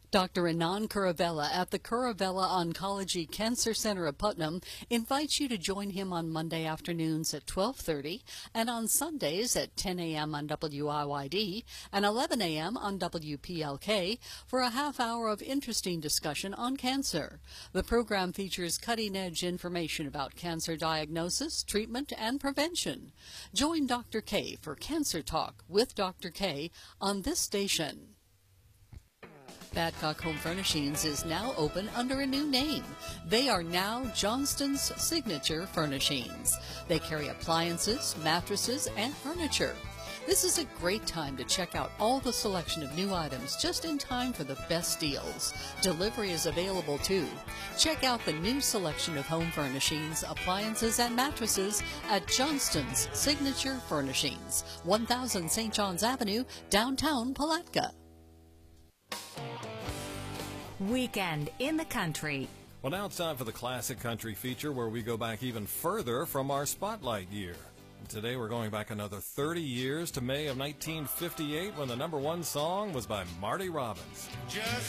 Dr. Anand Kuravella at the Kuravella Oncology Cancer Center of Putnam invites you to join him on Monday afternoons at 12:30 and on Sundays at 10 a.m. on WIYD and 11 a.m. on WPLK for a half hour of interesting discussion on cancer. The program features cutting-edge information about cancer diagnosis, treatment, and prevention. Join Dr. K for Cancer Talk with Dr. K on this station. Badcock Home Furnishings is now open under a new name. They are now Johnston's Signature Furnishings. They carry appliances, mattresses, and furniture. This is a great time to check out all the selection of new items just in time for the best deals. Delivery is available too. Check out the new selection of home furnishings, appliances, and mattresses at Johnston's Signature Furnishings, 1000 St. John's Avenue, downtown Palatka. Weekend in the Country. Well, now it's time for the Classic Country feature where we go back even further from our spotlight year. Today we're going back another 30 years to May of 1958 when the #1 song was by Marty Robbins. Just